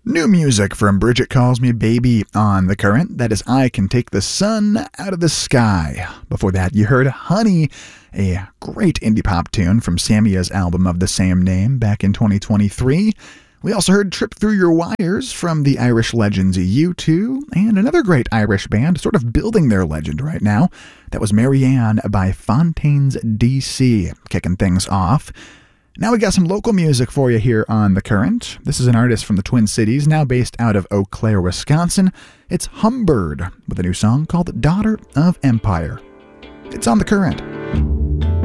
New music from Bridget Calls Me Baby on The Current. That is I Can Take the Sun Out of the Sky. Before that, you heard Honey, a great indie pop tune from Samia's album of the same name back in 2023. We also heard Trip Through Your Wires from the Irish legends U2, and another great Irish band sort of building their legend right now. That was Marianne by Fontaines DC, kicking things off. Now we got some local music for you here on The Current. This is an artist from the Twin Cities, now based out of Eau Claire, Wisconsin. It's Humbird, with a new song called Daughter of Empire. It's on The Current.